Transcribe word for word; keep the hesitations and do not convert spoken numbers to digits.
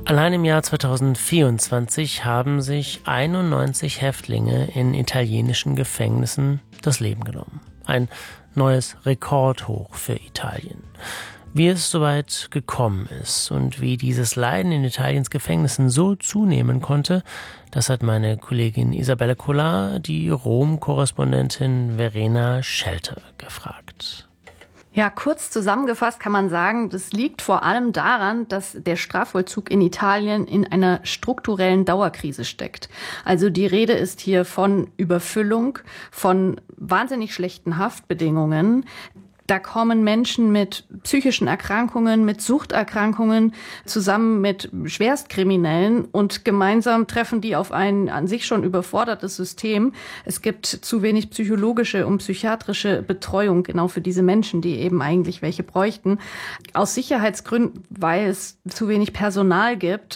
Allein im Jahr zweitausendvierundzwanzig haben sich einundneunzig Häftlinge in italienischen Gefängnissen das Leben genommen. Ein neues Rekordhoch für Italien. Wie es soweit gekommen ist und wie dieses Leiden in Italiens Gefängnissen so zunehmen konnte, das hat meine Kollegin Isabelle Collard, die Rom-Korrespondentin Verena Schelter, gefragt. Ja, kurz zusammengefasst kann man sagen, das liegt vor allem daran, dass der Strafvollzug in Italien in einer strukturellen Dauerkrise steckt. Also die Rede ist hier von Überfüllung, von wahnsinnig schlechten Haftbedingungen. Da kommen Menschen mit psychischen Erkrankungen, mit Suchterkrankungen zusammen mit Schwerstkriminellen und gemeinsam treffen die auf ein an sich schon überfordertes System. Es gibt zu wenig psychologische und psychiatrische Betreuung genau für diese Menschen, die eben eigentlich welche bräuchten. Aus Sicherheitsgründen, weil es zu wenig Personal gibt,